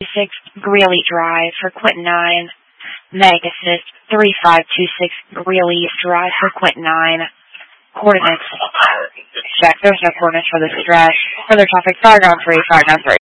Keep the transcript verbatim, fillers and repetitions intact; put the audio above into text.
six Greeley Drive for Quinton nine. Meg assist three five two six Greeley Drive for Quinton nine. Coordinates. Check. There's no coordinates for this stretch. Further traffic, fire ground three, fire ground three.